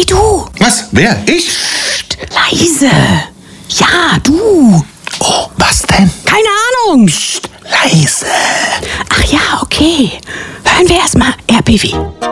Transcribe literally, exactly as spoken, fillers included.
du. Was? Wer? Ich? Psst, leise. Ja, du. Oh, was denn? Keine Ahnung. Psst. Leise. Ach ja, okay. Hören wir erstmal R B W.